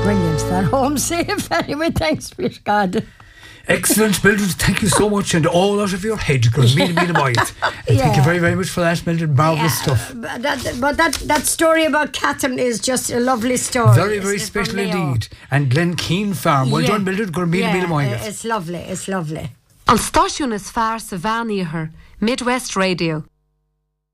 Brilliant. That home safe. Anyway, thanks, Peter God. Excellent, Mildred. Thank you so much, and all out of your head. Thank you very, very much for that, Mildred. Marvellous stuff. But that story about Catherine is just a lovely story. Very, very special indeed. And Glen Keane Farm. Well done, Mildred. It's lovely. It's lovely. An stáisiún is fearr sa bhean iarthar, Midwest Radio.